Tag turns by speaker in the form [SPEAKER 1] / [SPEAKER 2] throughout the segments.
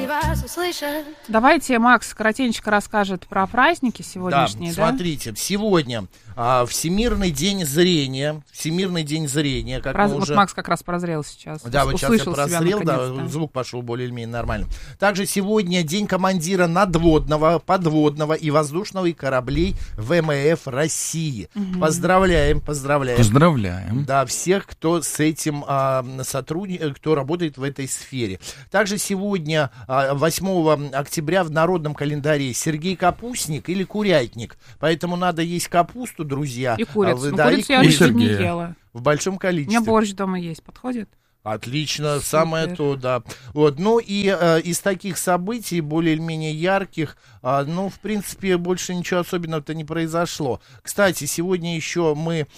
[SPEAKER 1] вас услышат.
[SPEAKER 2] Давайте Макс коротенько расскажет про праздники сегодняшние, да?
[SPEAKER 3] Смотрите, сегодня Всемирный день зрения. Всемирный день зрения, как мы
[SPEAKER 2] Вот
[SPEAKER 3] уже...
[SPEAKER 2] Макс как раз прозрел сейчас.
[SPEAKER 3] Да, вот сейчас я прозрел, да, звук пошел более-менее нормально. Также сегодня день командира надводного, подводного и воздушного кораблей ВМФ России. Поздравляем. Да, всех, кто с этим кто работает в этой сфере. Также сегодня, 8 октября, в народном календаре Сергей Капустник или Курятник. Поэтому надо есть капусту, друзья.
[SPEAKER 2] И курицу.
[SPEAKER 3] Да,
[SPEAKER 2] курицу я уже не ела.
[SPEAKER 3] В большом количестве.
[SPEAKER 2] У меня борщ дома есть. Подходит?
[SPEAKER 3] Отлично,
[SPEAKER 2] Супер.
[SPEAKER 3] самое то, да. Вот, ну и из таких событий, более-менее ярких, в принципе, больше ничего особенного-то не произошло. Кстати, сегодня еще мы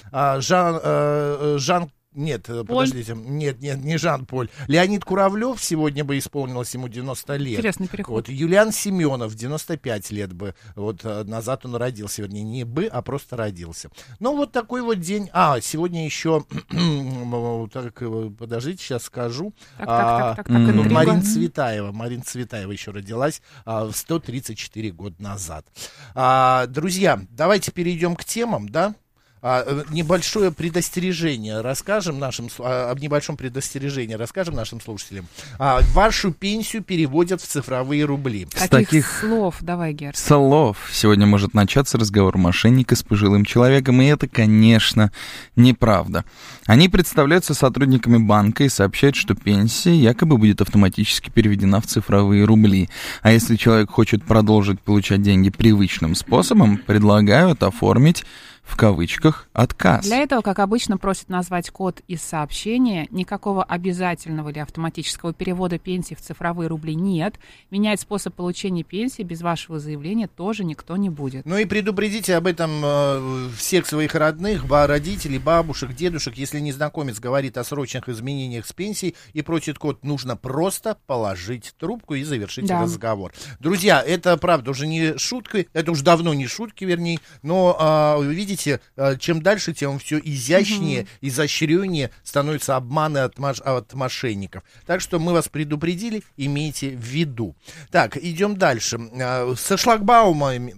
[SPEAKER 3] подождите. Нет, не Жан-Поль. Леонид Куравлев, сегодня бы исполнилось ему 90 лет.
[SPEAKER 2] Интересный переход.
[SPEAKER 3] Вот, Юлиан Семенов, 95 лет бы. Вот назад он родился, вернее, не бы, а просто родился. Ну, вот такой вот день. Сегодня еще, подождите, сейчас скажу. Марина Цветаева еще родилась 134 года назад. Друзья, давайте перейдем к темам, да? Небольшое предостережение расскажем нашим слушателям. Вашу пенсию переводят в цифровые рубли.
[SPEAKER 2] С таких слов, давай, Гер.
[SPEAKER 4] Слов сегодня может начаться разговор мошенника с пожилым человеком, и это, конечно, неправда. Они представляются сотрудниками банка и сообщают, что пенсия якобы будет автоматически переведена в цифровые рубли. А если человек хочет продолжить получать деньги привычным способом, предлагают оформить в кавычках отказ.
[SPEAKER 2] Для этого, как обычно, просят назвать код из сообщения. Никакого обязательного или автоматического перевода пенсии в цифровые рубли нет. Менять способ получения пенсии без вашего заявления тоже никто не будет.
[SPEAKER 3] Ну и предупредите об этом всех своих родных, родителей, бабушек, дедушек. Если незнакомец говорит о срочных изменениях с пенсией и просит код, нужно просто положить трубку и завершить разговор. Друзья, это правда уже не шутки, это уже давно не шутки, вернее, но видите, чем дальше, тем все изящнее, изощреннее становятся обманы от мошенников. Так что мы вас предупредили, имейте в виду. Так, идем дальше. Со шлагбаумами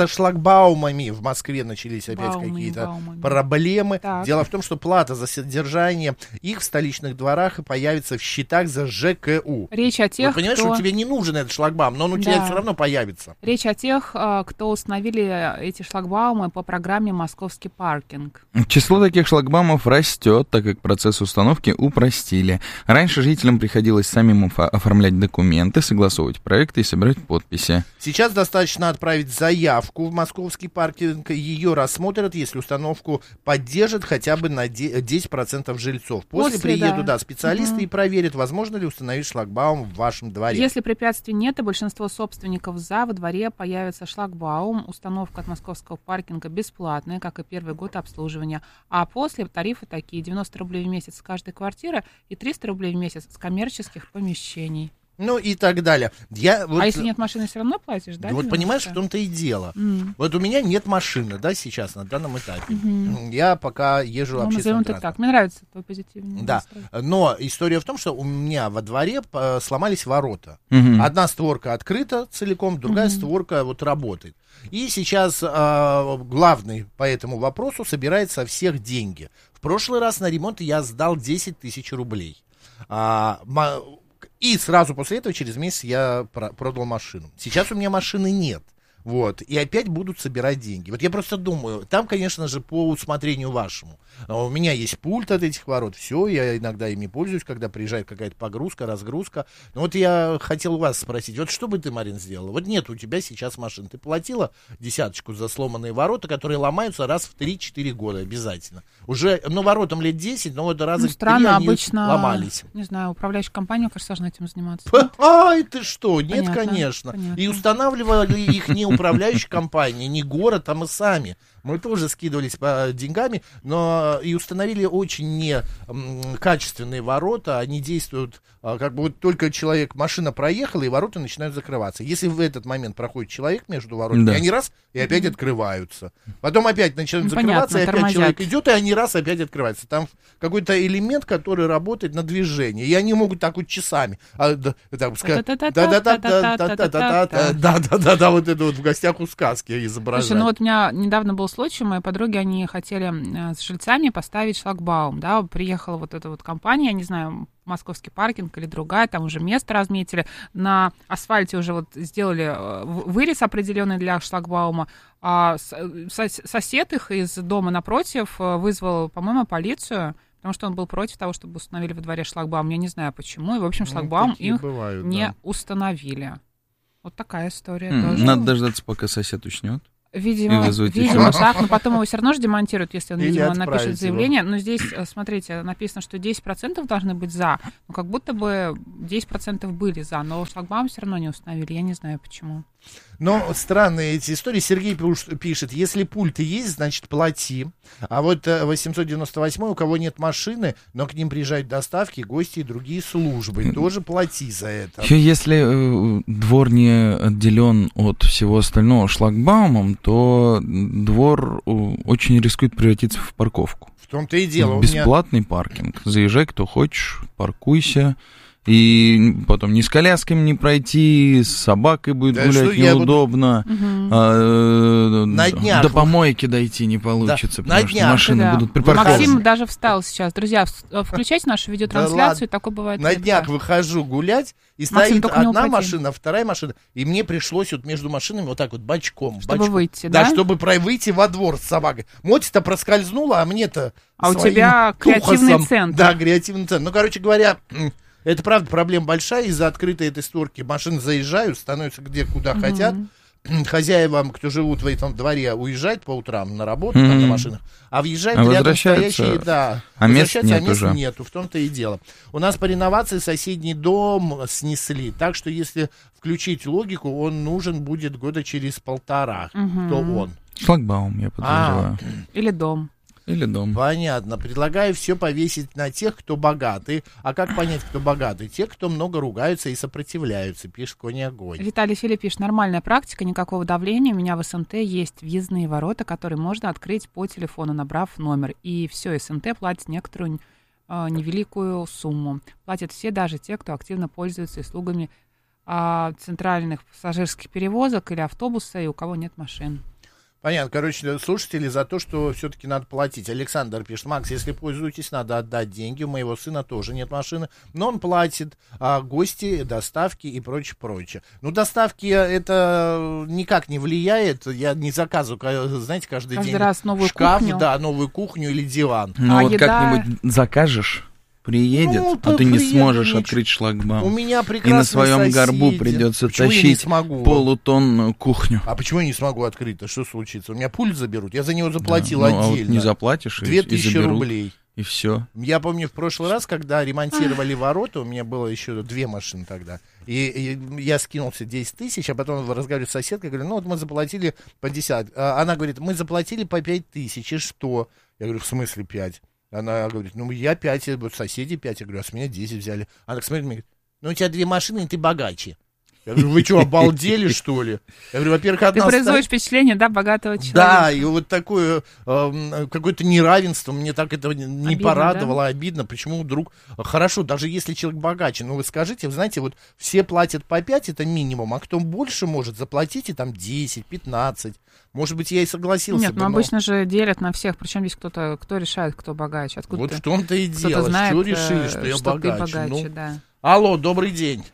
[SPEAKER 3] в Москве начались опять какие-то проблемы. Так. Дело в том, что плата за содержание их в столичных дворах появится в счетах за ЖКУ.
[SPEAKER 2] Речь о тех,
[SPEAKER 3] Вы понимаешь, что тебе не нужен этот шлагбаум, но он у тебя все равно появится.
[SPEAKER 2] Речь о тех, кто установили эти шлагбаумы по программе «Московский паркинг».
[SPEAKER 4] Число таких шлагбаумов растет, так как процесс установки упростили. Раньше жителям приходилось самим оформлять документы, согласовывать проекты и собирать подписи.
[SPEAKER 3] Сейчас достаточно отправить заявку в Московский паркинг, ее рассмотрят, если установку поддержат хотя бы на 10% жильцов. После приедут специалисты и проверят, возможно ли установить шлагбаум в вашем дворе.
[SPEAKER 2] Если препятствий нет, и большинство собственников во дворе появится шлагбаум, установка от Московского паркинга бесплатная, как и первый год обслуживания. А после тарифы такие: 90 рублей в месяц с каждой квартиры и 300 рублей в месяц с коммерческих помещений.
[SPEAKER 3] Ну и так далее.
[SPEAKER 2] Если нет машины, все равно платишь, да?
[SPEAKER 3] Вот понимаешь, в том-то и дело. Вот у меня нет машины, да, сейчас, на данном этапе. Я пока езжу общественным транспортом.
[SPEAKER 2] Мне нравится твой позитивный
[SPEAKER 3] настрой. Но история в том, что у меня во дворе сломались ворота. Одна створка открыта целиком, другая створка вот работает. И сейчас главный по этому вопросу собирает со всех деньги. В прошлый раз на ремонт я сдал 10 тысяч рублей. И сразу после этого, через месяц, я продал машину. Сейчас у меня машины нет. Вот, и опять будут собирать деньги. Вот я просто думаю, там, конечно же, по усмотрению вашему. У меня есть пульт от этих ворот, все, я иногда ими пользуюсь, когда приезжает какая-то погрузка, разгрузка. Но вот я хотел вас спросить, вот что бы ты, Марин, сделала? Вот нет у тебя сейчас машин. Ты платила 10 за сломанные ворота, которые ломаются раз в 3-4 года обязательно. Уже, воротам лет 10, но вот раза в 3 они
[SPEAKER 2] обычно,
[SPEAKER 3] ломались.
[SPEAKER 2] Не знаю, управляющая компания, кажется, должна этим заниматься.
[SPEAKER 3] Ай, ты что? Нет,
[SPEAKER 2] Понятно.
[SPEAKER 3] конечно. И устанавливали их не управляющая компания, не город, а мы сами. Мы тоже скидывались по деньгами, но и установили очень некачественные ворота. Они действуют, как бы вот только машина проехала, и ворота начинают закрываться. Если в этот момент проходит человек между воротами, они раз и опять открываются. Потом опять начинают закрываться, и опять
[SPEAKER 2] тормозят.
[SPEAKER 3] человек идет, и они раз опять открываются. Там какой-то элемент, который работает на движение. И они могут так вот часами. Да-да-да, вот это вот в гостях у сказки изображать.
[SPEAKER 2] Слушай, ну вот у меня недавно был случай, мои подруги, они хотели с жильцами поставить шлагбаум, да, приехала вот эта вот компания, я не знаю, московский паркинг или другая, там уже место разметили, на асфальте уже вот сделали вырез определенный для шлагбаума, а сосед их из дома напротив вызвал, по-моему, полицию, потому что он был против того, чтобы установили во дворе шлагбаум. Я не знаю почему, и, в общем, шлагбаум им не установили. Вот такая история тоже.
[SPEAKER 4] Надо дождаться, пока сосед уснет.
[SPEAKER 2] Видимо, так, но потом его все равно же демонтируют, если он, видимо, напишет заявление. Но здесь, смотрите, написано, что 10% должны быть за, но как будто бы 10% были за, но шлагбаум все равно не установили, я не знаю почему.
[SPEAKER 3] Но странные эти истории. Сергей пишет, если пульты есть, значит плати. А вот 898, у кого нет машины, но к ним приезжают доставки, гости и другие службы, тоже плати за это.
[SPEAKER 4] Еще если двор не отделен от всего остального шлагбаумом, то двор очень рискует превратиться в парковку.
[SPEAKER 3] В том-то и дело.
[SPEAKER 4] Бесплатный паркинг. Заезжай, кто хочешь, паркуйся. И потом ни с колясками не пройти, с собакой будет гулять неудобно.
[SPEAKER 3] На днях
[SPEAKER 4] до помойки дойти не получится, потому что машины будут припаркованы.
[SPEAKER 2] Максим даже встал сейчас. Друзья, включайте нашу видеотрансляцию, такое бывает.
[SPEAKER 3] На днях выхожу гулять, и стоит одна машина, вторая машина, и мне пришлось вот между машинами вот так вот бочком.
[SPEAKER 2] Чтобы выйти, да?
[SPEAKER 3] Да, чтобы выйти во двор с собакой. Мотя-то проскользнула, а мне-то
[SPEAKER 2] а у тебя креативный центр.
[SPEAKER 3] Да, креативный центр. Ну, короче говоря... Это, правда, проблема большая. Из-за открытой этой створки машины заезжают, становятся куда хотят. Хозяевам, кто живут в этом дворе, уезжать по утрам на работу там, на машинах, а въезжать рядом стоящие,
[SPEAKER 4] мест
[SPEAKER 3] нету. В том-то и дело. У нас по реновации соседний дом снесли, так что если включить логику, он нужен будет года через 1,5. Кто он?
[SPEAKER 4] Шлагбаум, я подозреваю.
[SPEAKER 2] Или дом.
[SPEAKER 4] Или дом.
[SPEAKER 3] Понятно. Предлагаю все повесить на тех, кто богатый. А как понять, кто богатый? Те, кто много ругаются и сопротивляются, пишет Конь Огонь.
[SPEAKER 2] Виталий Филипп пишет, нормальная практика, никакого давления. У меня в СНТ есть въездные ворота, которые можно открыть по телефону, набрав номер. И все, СНТ платит некоторую невеликую сумму. Платят все, даже те, кто активно пользуется услугами центральных пассажирских перевозок или автобуса, и у кого нет машин.
[SPEAKER 3] Понятно. Короче, слушатели за то, что все-таки надо платить. Александр пишет, Макс, если пользуетесь, надо отдать деньги. У моего сына тоже нет машины, но он платит. А гости, доставки и прочее. Ну, доставки это никак не влияет. Я не заказываю, знаете, каждый день
[SPEAKER 2] раз новую
[SPEAKER 3] шкаф,
[SPEAKER 2] кухню.
[SPEAKER 3] Да, новую кухню или диван.
[SPEAKER 4] Ну, вот как-нибудь закажешь, приедет, а ты не сможешь открыть шлагбаум.
[SPEAKER 3] У меня прекрасные
[SPEAKER 4] и на своем
[SPEAKER 3] соседи.
[SPEAKER 4] горбу придется тащить полутонную кухню.
[SPEAKER 3] А почему я не смогу открыть-то? Что случится? У меня пульт заберут. Я за него заплатил отдельно.
[SPEAKER 4] А вот не заплатишь,
[SPEAKER 3] 2000 рублей.
[SPEAKER 4] И все.
[SPEAKER 3] Я помню, в прошлый раз, когда ремонтировали ворота, у меня было еще 2 машины тогда, и я скинулся 10 тысяч, а потом разговариваю с соседкой, говорю, ну вот мы заплатили по 10. Она говорит, мы заплатили по 5 тысяч, и что? Я говорю, в смысле 5? Она говорит, ну я 5, соседи 5, я говорю, а с меня 10 взяли. Она так смотрит, мне говорит, ну у тебя 2 машины, и ты богаче. Я говорю, вы что, обалдели, что ли? Я говорю, во-первых, одна...
[SPEAKER 2] Ты производишь впечатление, да, богатого человека.
[SPEAKER 3] Да, и вот такое какое-то неравенство, мне так это не порадовало, обидно. Почему вдруг... Хорошо, даже если человек богаче, ну вы скажите, вы знаете, вот все платят по 5, это минимум, а кто больше может, заплатите там 10, 15. Может быть, я и согласился бы.
[SPEAKER 2] Нет, но обычно же делят на всех, причем здесь кто решает, кто богаче. Откуда
[SPEAKER 3] вот в том-то и дело,
[SPEAKER 2] знает,
[SPEAKER 3] что решили, что я богаче.
[SPEAKER 2] Ты богаче,
[SPEAKER 3] ну...
[SPEAKER 2] да.
[SPEAKER 3] Алло, добрый день.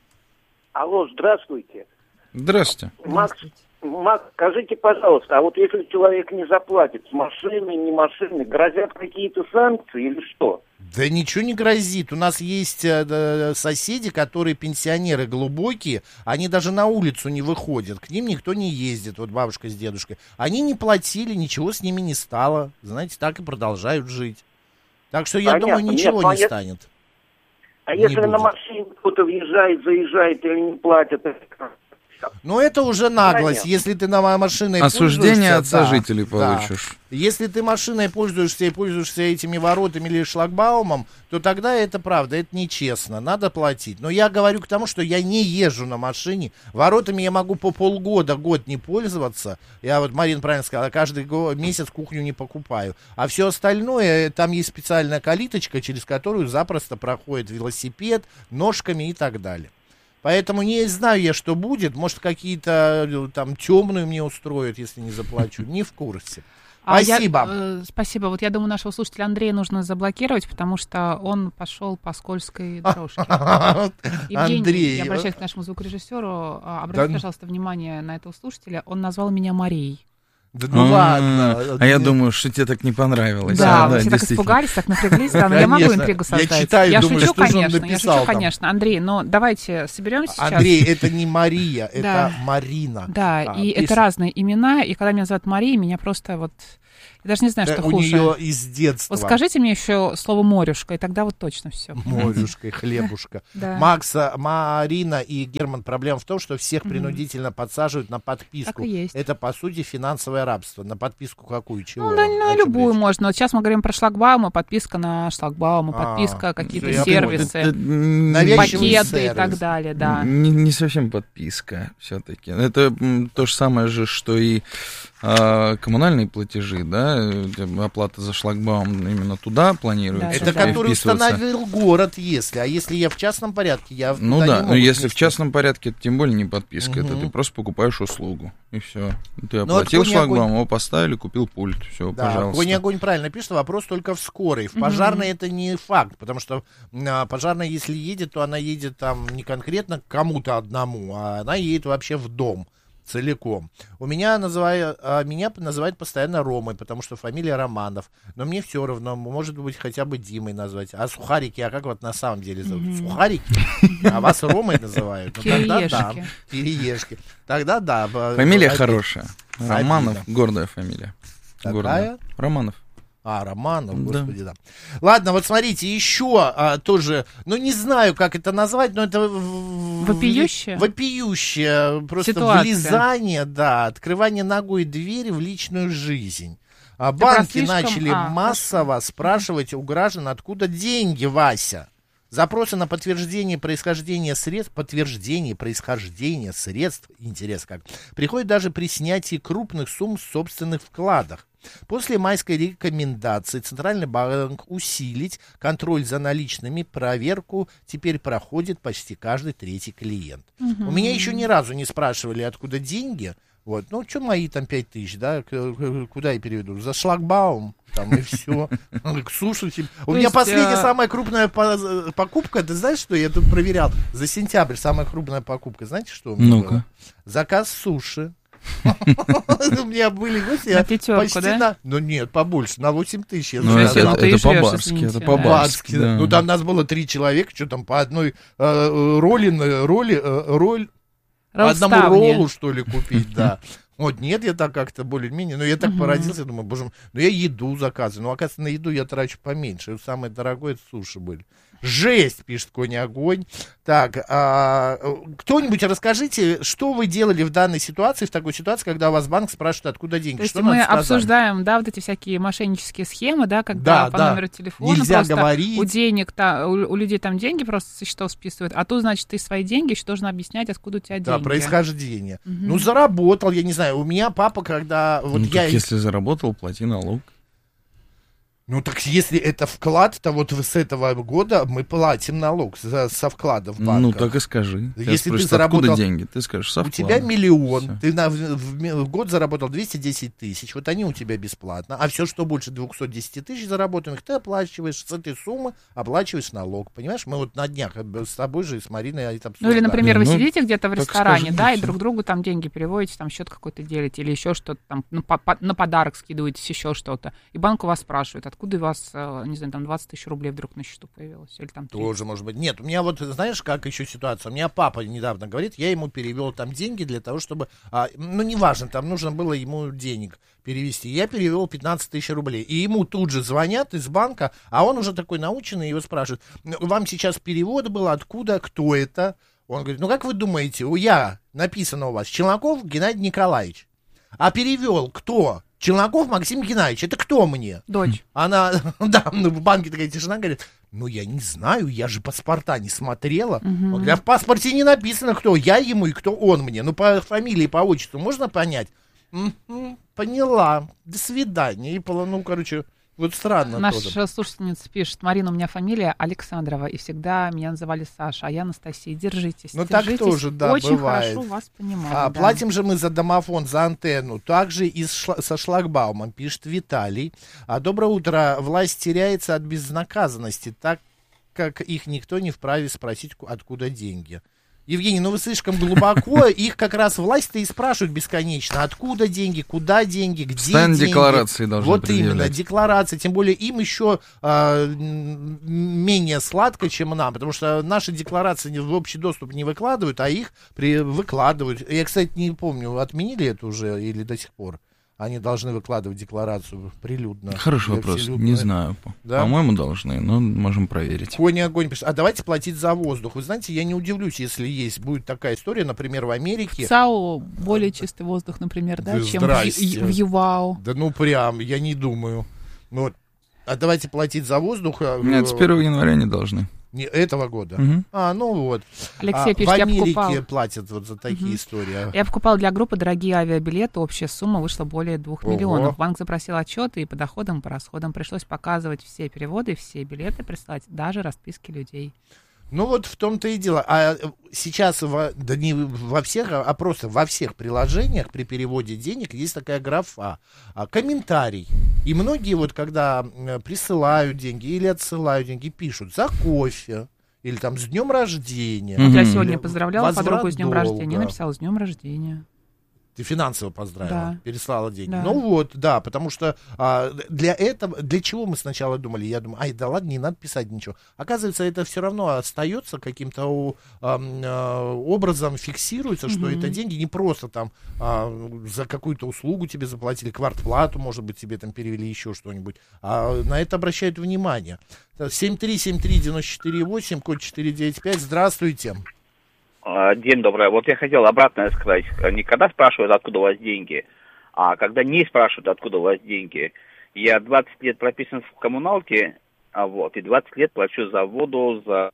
[SPEAKER 1] Алло, здравствуйте.
[SPEAKER 4] Здравствуйте.
[SPEAKER 1] Макс, скажите, пожалуйста, а вот если человек не заплатит, с машиной, не машиной, грозят какие-то санкции или что?
[SPEAKER 3] Да ничего не грозит. У нас есть соседи, которые пенсионеры глубокие, они даже на улицу не выходят, к ним никто не ездит, вот бабушка с дедушкой. Они не платили, ничего с ними не стало, знаете, так и продолжают жить. Так что я думаю, ничего не станет.
[SPEAKER 1] А если на машине кто-то въезжает, заезжает или не платит?
[SPEAKER 3] Ну, это уже наглость.
[SPEAKER 1] Конечно.
[SPEAKER 3] Если ты на машиной
[SPEAKER 4] Осуждение от
[SPEAKER 3] пользуешься,
[SPEAKER 4] сожителей
[SPEAKER 3] да.
[SPEAKER 4] получишь.
[SPEAKER 3] Если ты машиной пользуешься этими воротами или шлагбаумом, то тогда это правда, это нечестно, надо платить. Но я говорю к тому, что я не езжу на машине. Воротами я могу по полгода, год не пользоваться. Я вот, Марина правильно сказала, каждый месяц кухню не покупаю. А все остальное, там есть специальная калиточка, через которую запросто проходит велосипед, ножками и так далее. Поэтому не знаю я, что будет. Может, какие-то там темную мне устроят, если не заплачу. Не в курсе. Спасибо.
[SPEAKER 2] Спасибо. Вот я думаю, нашего слушателя Андрея нужно заблокировать, потому что он пошел по скользкой дорожке. Евгений,
[SPEAKER 3] Андрей.
[SPEAKER 2] я обращаюсь к нашему звукорежиссеру. Обратите, пожалуйста, внимание на этого слушателя. Он назвал меня Марией.
[SPEAKER 3] Да ну ладно.
[SPEAKER 4] А я думаю, что тебе так не понравилось.
[SPEAKER 2] Да, вы все так испугались, так напряглись. Да, но я могу интригу создать.
[SPEAKER 3] Я читаю, думаю,
[SPEAKER 2] шучу,
[SPEAKER 3] что же он
[SPEAKER 2] конечно,
[SPEAKER 3] написал там.
[SPEAKER 2] конечно. Андрей, но давайте соберемся сейчас.
[SPEAKER 3] Андрей, это не Мария, это Марина.
[SPEAKER 2] Да, и это разные имена, и когда меня зовут Мария, меня просто вот... Я даже не знаю, что хуже.
[SPEAKER 3] У нее из детства.
[SPEAKER 2] Вот скажите мне еще слово «морюшка», и тогда вот точно все.
[SPEAKER 3] Морюшка и хлебушка.
[SPEAKER 2] Да.
[SPEAKER 3] Макса, Марина и Герман, проблема в том, что всех принудительно подсаживают на подписку.
[SPEAKER 2] Так и есть.
[SPEAKER 3] Это, по сути, финансовое рабство. На подписку какую? Чего?
[SPEAKER 2] Ну, да, на любую можно. Вот сейчас мы говорим про шлагбаумы, подписка на шлагбаумы, подписка, какие-то сервисы, пакеты и так далее, да.
[SPEAKER 4] Не совсем подписка все-таки. Это то же самое же, что и коммунальные платежи, да, оплата за шлагбаум именно туда планируется.
[SPEAKER 3] Это который установил город, если. А если я в частном порядке, я
[SPEAKER 4] ну да, но если в частном порядке, это тем более не подписка, это ты просто покупаешь услугу, и все. Ты оплатил шлагбаум, его поставили, купил пульт, все,
[SPEAKER 3] да,
[SPEAKER 4] пожалуйста.
[SPEAKER 3] Огонь правильно пишет, вопрос только в скорой. В пожарной это не факт, потому что пожарная, если едет, то она едет там не конкретно к кому-то одному, а она едет вообще в дом. Целиком. Меня называют постоянно Ромой, потому что фамилия Романов. Но мне все равно, может быть, хотя бы Димой назвать. А сухарики, а как вот на самом деле зовут? Сухарики? А вас Ромой называют? Ну, тогда да. Кириешки. Тогда да.
[SPEAKER 4] Фамилия хорошая. Романов, гордая фамилия.
[SPEAKER 3] Какая?
[SPEAKER 4] Романов.
[SPEAKER 3] Романов, господи, да. Ладно, вот смотрите, еще тоже, ну не знаю, как это назвать, но это
[SPEAKER 2] вопиющее
[SPEAKER 3] просто
[SPEAKER 2] ситуация.
[SPEAKER 3] Влезание, да, открывание ногой двери в личную жизнь. Банки начали массово спрашивать у граждан, откуда деньги, Вася. Запросы на подтверждение происхождения средств, интерес как, приходят даже при снятии крупных сумм в собственных вкладах. После майской рекомендации Центральный банк усилить контроль за наличными, проверку теперь проходит почти каждый третий клиент. У меня еще ни разу не спрашивали, откуда деньги. Вот, ну, что мои там 5000, да, куда я переведу? За шлагбаум, там, и все. К сушу. У меня последняя самая крупная покупка, ты знаешь, что я тут проверял? За сентябрь самая крупная покупка, знаете, что у меня было? Заказ суши. У меня были гости.
[SPEAKER 2] На пятерку, да?
[SPEAKER 3] Ну нет, побольше, на 8000.
[SPEAKER 4] Ну это по-барски, это по-барски.
[SPEAKER 3] Ну там нас было 3 человека, что там по одной роль, по одному роллу, что ли, купить, да. Вот, нет, я так как-то более-менее, но я так поразился, думаю, боже мой, ну я еду заказываю, ну, оказывается, на еду я трачу поменьше, самое дорогое, это суши были. Жесть, пишет Конь Огонь. Так, кто-нибудь расскажите, что вы делали в данной ситуации, в такой ситуации, когда у вас банк спрашивает, откуда деньги?
[SPEAKER 2] То есть
[SPEAKER 3] что
[SPEAKER 2] мы обсуждаем, да, вот эти всякие мошеннические схемы, да, когда по номеру телефона
[SPEAKER 3] нельзя
[SPEAKER 2] просто
[SPEAKER 3] говорить.
[SPEAKER 2] у людей там деньги просто со счетов списывают, а тут, значит, ты свои деньги еще должен объяснять, откуда у тебя деньги.
[SPEAKER 3] Да, происхождение. Ну, заработал, я не знаю, у меня папа, когда... Вот
[SPEAKER 4] ну,
[SPEAKER 3] я...
[SPEAKER 4] так если заработал, плати налог.
[SPEAKER 3] Ну, так если это вклад, то вот с этого года мы платим налог со вкладов банка.
[SPEAKER 4] Ну, так и скажи.
[SPEAKER 3] Если
[SPEAKER 4] спросят,
[SPEAKER 3] ты заработал...
[SPEAKER 4] откуда деньги? Ты скажешь, со вклада.
[SPEAKER 3] У тебя 1 000 000, ты в год заработал 210 тысяч, вот они у тебя бесплатно. А все, что больше 210 тысяч заработанных, ты оплачиваешь с этой суммы, оплачиваешь налог. Понимаешь, мы вот на днях с тобой же и с Мариной это обсуждали.
[SPEAKER 2] Ну, или, например, вы сидите где-то в ресторане,
[SPEAKER 4] скажи,
[SPEAKER 2] да, и друг другу там деньги переводите, там счет какой-то делите, или еще что-то там, на подарок скидываетесь, еще что-то. И банк у вас спрашивает, откуда у вас... не знаю, там 20 тысяч рублей вдруг на счету появилось, или там 3.
[SPEAKER 3] Тоже, может быть. Нет, у меня вот, знаешь, как еще ситуация? У меня папа недавно говорит, я ему перевел там деньги для того, чтобы, ну, неважно, там нужно было ему денег перевести. Я перевел 15 тысяч рублей. И ему тут же звонят из банка, а он уже такой наученный, его спрашивают, вам сейчас перевод был, откуда, кто это? Он говорит, ну как вы думаете, написано у вас Челноков Геннадий Николаевич. А перевел кто? Челноков Максим Геннадьевич. Это кто мне?
[SPEAKER 2] Дочь.
[SPEAKER 3] Она, да, в банке такая тишина, говорит, ну я не знаю, я же паспорта не смотрела. Он говорит, в паспорте не написано, кто я ему и кто он мне. Ну по фамилии, по отчеству можно понять? Поняла. До свидания. Вот странно.
[SPEAKER 2] Наша слушательница пишет, Марина, у меня фамилия Александрова, и всегда меня называли Саша, а я Анастасия. Держитесь.
[SPEAKER 3] Ну так тоже, да,
[SPEAKER 2] очень
[SPEAKER 3] бывает.
[SPEAKER 2] хорошо вас понимаю. Да.
[SPEAKER 3] Платим же мы за домофон, за антенну. Также со шлагбаумом, пишет Виталий. Доброе утро. Власть теряется от безнаказанности, так как их никто не вправе спросить, откуда деньги. Евгений, ну вы слишком глубоко, их как раз власть-то и спрашивают бесконечно, откуда деньги, куда деньги, где
[SPEAKER 4] постоянно
[SPEAKER 3] деньги.
[SPEAKER 4] Декларации должны
[SPEAKER 3] Вот
[SPEAKER 4] предъявлять.
[SPEAKER 3] именно, декларации, тем более им еще менее сладко, чем нам, потому что наши декларации в общий доступ не выкладывают, а их выкладывают. Я, кстати, не помню, отменили это уже или до сих пор? Они должны выкладывать декларацию прилюдно.
[SPEAKER 4] Хороший вопрос, не знаю.
[SPEAKER 3] Да?
[SPEAKER 4] По-моему, должны, но можем проверить.
[SPEAKER 3] Огонь пишет, давайте платить за воздух. Вы знаете, я не удивлюсь, если будет такая история, например, в Америке.
[SPEAKER 2] В ЦАО более чистый воздух, например, да, чем в ЮВАО.
[SPEAKER 3] Да ну прям, я не думаю. Вот. Давайте платить за воздух.
[SPEAKER 4] Нет, с 1 января не должны.
[SPEAKER 3] Не этого года.
[SPEAKER 4] Угу.
[SPEAKER 3] Ну вот.
[SPEAKER 2] Алексей пишет,
[SPEAKER 3] в Америке
[SPEAKER 2] я покупал.
[SPEAKER 3] платят вот за такие истории.
[SPEAKER 2] Я покупал для группы дорогие авиабилеты, общая сумма вышла более 2 миллионов. Банк запросил отчеты и по доходам, и по расходам. Пришлось показывать все переводы, все билеты прислать, даже расписки людей.
[SPEAKER 3] Ну вот в том-то и дело. А сейчас, не во всех, а просто во всех приложениях при переводе денег есть такая графа, комментарий. И многие вот когда присылают деньги или отсылают деньги, пишут за кофе или там с днем рождения.
[SPEAKER 2] Вот я сегодня поздравляла подругу с днем
[SPEAKER 3] долга.
[SPEAKER 2] рождения, написала с днем рождения.
[SPEAKER 3] Ты финансово поздравила,
[SPEAKER 2] да.
[SPEAKER 3] Переслала деньги.
[SPEAKER 2] Да.
[SPEAKER 3] Ну вот, да, потому что для чего мы сначала думали? Я думаю, да ладно, не надо писать ничего. Оказывается, это все равно остается каким-то образом фиксируется, что это деньги не просто там за какую-то услугу тебе заплатили, квартплату, может быть, тебе там перевели еще что-нибудь. А на это обращают внимание. 7373948, код 495. Здравствуйте.
[SPEAKER 5] День добрый. Вот я хотел обратно сказать. Не когда спрашивают, откуда у вас деньги, а когда не спрашивают, откуда у вас деньги. Я 20 лет прописан в коммуналке, и 20 лет плачу за воду, за...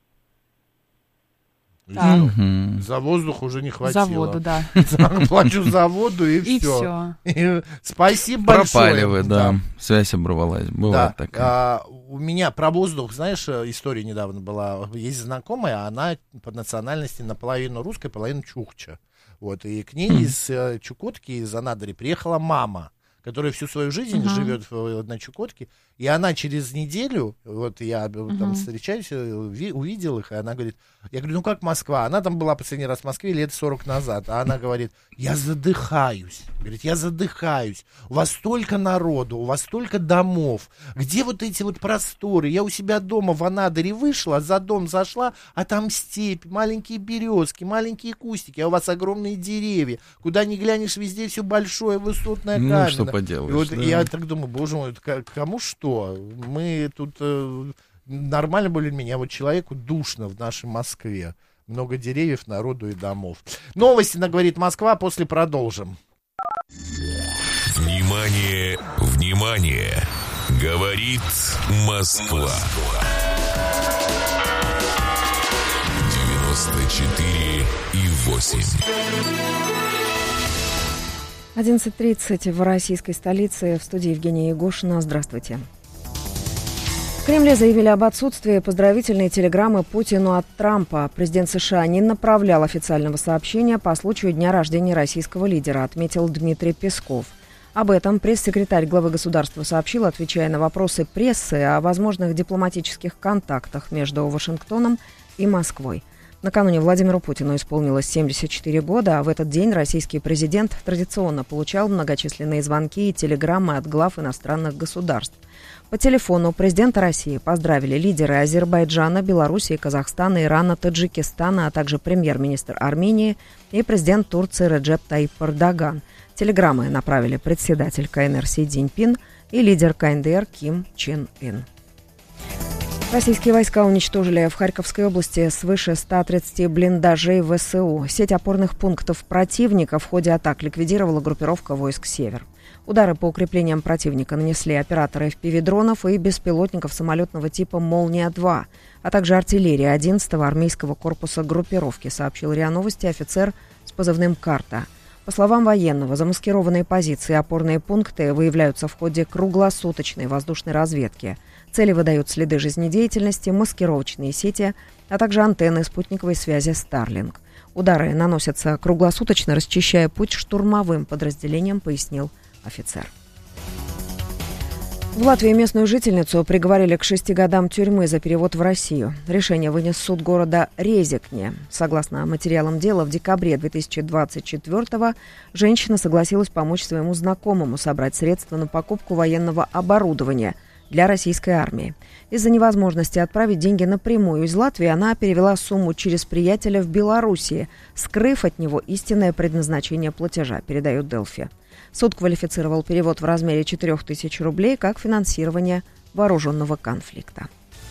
[SPEAKER 3] За воздух уже не хватило.
[SPEAKER 2] За воду, да.
[SPEAKER 3] Плачу за воду и все. Спасибо большое.
[SPEAKER 4] Пропали вы, да. Связь оборвалась. Бывает такая.
[SPEAKER 3] У меня про воздух, знаешь, история недавно была. Есть знакомая, она по национальности наполовину русская, половину чукча. Вот, и к ней из Чукотки, из Анадыря приехала мама, которая всю свою жизнь живет на Чукотке. И она через неделю, вот я там встречаюсь, увидел их, и она говорит, я говорю, ну как Москва? Она там была последний раз в Москве лет 40 назад, а она говорит, я задыхаюсь. Говорит, я задыхаюсь. У вас столько народу, у вас столько домов. Где вот эти вот просторы? Я у себя дома в Анадыре вышла, за дом зашла, а там степь, маленькие березки, маленькие кустики, а у вас огромные деревья. Куда ни глянешь, везде все большое, высотное, каменное.
[SPEAKER 4] Ну, что поделаешь,
[SPEAKER 3] вот,
[SPEAKER 4] да.
[SPEAKER 3] я так думаю, боже мой, кому что? Мы тут нормально более-менее, а вот человеку душно в нашей Москве. Много деревьев, народу и домов. Новости на «Говорит Москва», после продолжим.
[SPEAKER 6] Внимание, внимание! Говорит Москва. 94,8.
[SPEAKER 7] 11:30 в российской столице. В студии Евгения Егошина. Здравствуйте. В Кремле заявили об отсутствии поздравительной телеграммы Путину от Трампа. Президент США не направлял официального сообщения по случаю дня рождения российского лидера, отметил Дмитрий Песков. Об этом пресс-секретарь главы государства сообщил, отвечая на вопросы прессы о возможных дипломатических контактах между Вашингтоном и Москвой. Накануне Владимиру Путину исполнилось 74 года, а в этот день российский президент традиционно получал многочисленные звонки и телеграммы от глав иностранных государств. По телефону президента России поздравили лидеры Азербайджана, Белоруссии, Казахстана, Ирана, Таджикистана, а также премьер-министр Армении и президент Турции Реджеп Тайип Эрдоган. Телеграммы направили председатель КНР Си Цзиньпин и лидер КНДР Ким Чен Ын. Российские войска уничтожили в Харьковской области свыше 130 блиндажей ВСУ. Сеть опорных пунктов противника в ходе атак ликвидировала группировка войск «Север». Удары по укреплениям противника нанесли операторы FPV-дронов и беспилотников самолетного типа «Молния-2», а также артиллерия 11-го армейского корпуса группировки, сообщил РИА Новости офицер с позывным «Карта». По словам военного, замаскированные позиции и опорные пункты выявляются в ходе круглосуточной воздушной разведки. Цели выдают следы жизнедеятельности, маскировочные сети, а также антенны спутниковой связи Starlink. Удары наносятся круглосуточно, расчищая путь штурмовым подразделениям, пояснил офицер. В Латвии местную жительницу приговорили к 6 годам тюрьмы за перевод в Россию. Решение вынес суд города Резекне. Согласно материалам дела, в декабре 2024-го женщина согласилась помочь своему знакомому собрать средства на покупку военного оборудования для российской армии. Из-за невозможности отправить деньги напрямую из Латвии, она перевела сумму через приятеля в Белоруссии, скрыв от него истинное предназначение платежа, передает Делфи. Суд квалифицировал перевод в размере 4000 рублей как финансирование вооруженного конфликта.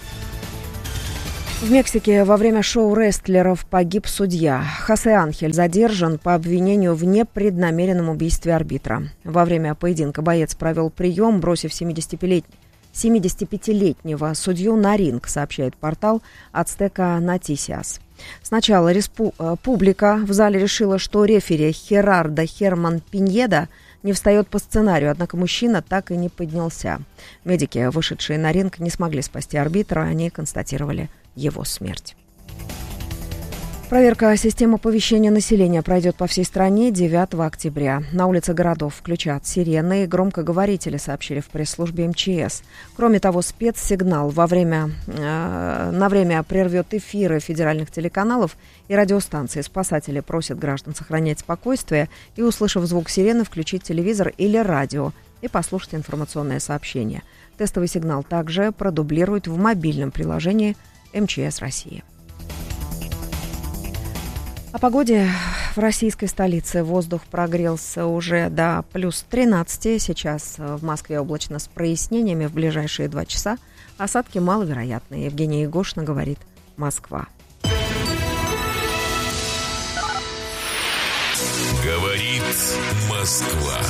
[SPEAKER 7] В Мексике во время шоу рестлеров погиб судья. Хосе Анхель задержан по обвинению в непреднамеренном убийстве арбитра. Во время поединка боец провел прием, бросив 75-летнего судью на ринг, сообщает портал Ацтека Нотисиас. Сначала публика в зале решила, что рефери Херардо Херман Пиньеда не встает по сценарию, однако мужчина так и не поднялся. Медики, вышедшие на ринг, не смогли спасти арбитра, они констатировали его смерть. Проверка системы оповещения населения пройдет по всей стране 9 октября. На улице городов включат сирены и громкоговорители, сообщили в пресс-службе МЧС. Кроме того, спецсигнал на время прервет эфиры федеральных телеканалов и радиостанций. Спасатели просят граждан сохранять спокойствие и, услышав звук сирены, включить телевизор или радио и послушать информационное сообщение. Тестовый сигнал также продублируют в мобильном приложении МЧС России. О погоде в российской столице. Воздух прогрелся уже до плюс 13. Сейчас в Москве облачно с прояснениями. В ближайшие 2 часа осадки маловероятны. Евгения Егошина говорит «Москва».
[SPEAKER 6] Говорит Москва.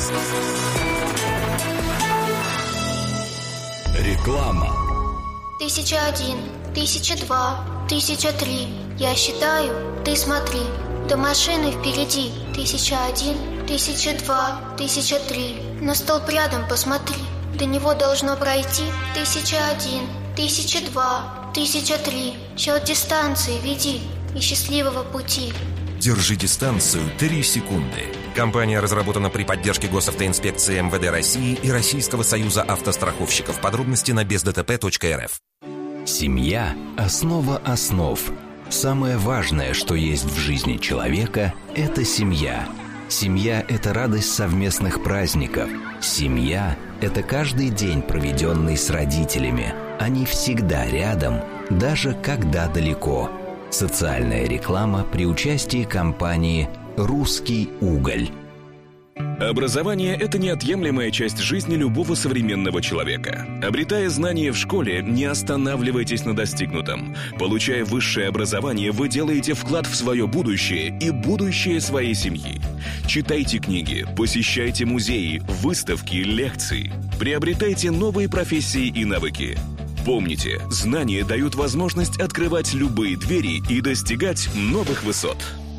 [SPEAKER 6] Реклама.
[SPEAKER 8] 1001, 1002, 1003. Я считаю, ты смотри. До машины впереди. 1001, 1002, 1003. На столб рядом посмотри. До него должно пройти 1001, 1002, 1003. Счет дистанции веди и счастливого пути.
[SPEAKER 9] Держи дистанцию 3 секунды. Компания разработана при поддержке Госавтоинспекции МВД России и Российского союза автостраховщиков. Подробности на бездтп.рф.
[SPEAKER 10] Семья – основа основ. Самое важное, что есть в жизни человека – это семья. Семья – это радость совместных праздников. Семья – это каждый день, проведенный с родителями. Они всегда рядом, даже когда далеко. Социальная реклама при участии компании «Русский уголь».
[SPEAKER 11] Образование – это неотъемлемая часть жизни любого современного человека. Обретая знания в школе, не останавливайтесь на достигнутом. Получая высшее образование, вы делаете вклад в свое будущее и будущее своей семьи. Читайте книги, посещайте музеи, выставки, лекции. Приобретайте новые профессии и навыки. Помните, знания дают возможность открывать любые двери и достигать новых высот.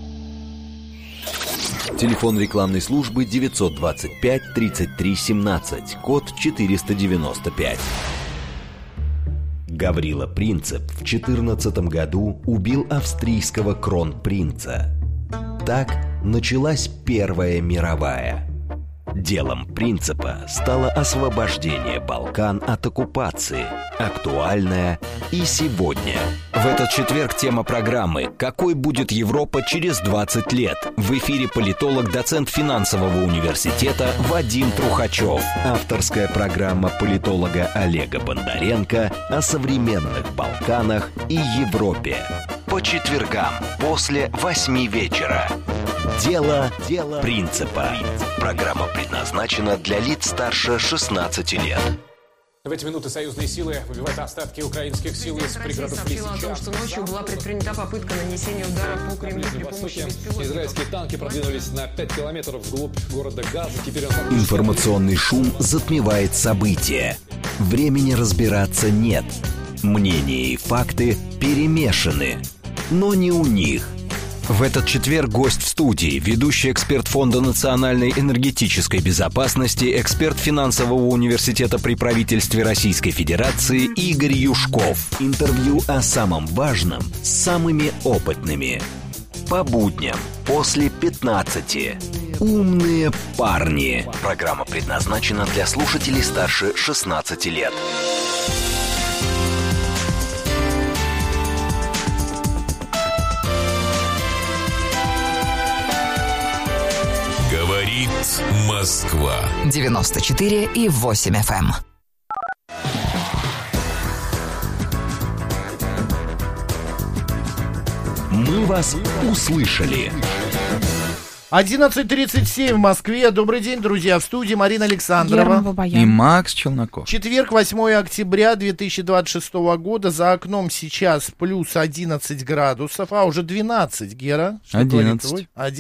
[SPEAKER 10] Телефон рекламной службы 925 33 17, код 495. Гаврила Принцип в 2014 году убил австрийского кронпринца. Так началась Первая мировая. Делом Принципа стало освобождение Балкан от оккупации, актуальное и сегодня. В этот четверг тема программы «Какой будет Европа через 20 лет?» В эфире политолог, доцент финансового университета Вадим Трухачев. Авторская программа политолога Олега Бондаренко о современных Балканах и Европе. По четвергам после 8 вечера. Дело Принципа. Программа предназначена для лиц старше 16 лет.
[SPEAKER 12] В эти минуты союзные силы выбивают остатки украинских сил из пригородов Лисичанска.
[SPEAKER 13] сообщила о том, что ночью была предпринята попытка нанесения удара по Кремлю при помощи беспилотников.
[SPEAKER 12] Израильские танки продвинулись на 5 километров вглубь города Газа. Теперь
[SPEAKER 10] Информационный шум затмевает события. Времени разбираться нет. Мнения и факты перемешаны. Но не у них. В этот четверг гость в студии, ведущий эксперт Фонда национальной энергетической безопасности, эксперт финансового университета при правительстве Российской Федерации Игорь Юшков. Интервью о самом важном с самыми опытными. По будням после 15. Умные парни. Программа предназначена для слушателей старше 16 лет.
[SPEAKER 6] Говорит Москва.
[SPEAKER 14] 94,8 FM.
[SPEAKER 10] Мы вас услышали.
[SPEAKER 3] 11:37 в Москве. Добрый день, друзья. В студии Марина Александрова
[SPEAKER 4] и Макс Челноков.
[SPEAKER 3] Четверг, 8 октября 2026 года. За окном сейчас плюс 11 градусов, а уже 12, Гера.
[SPEAKER 4] 11.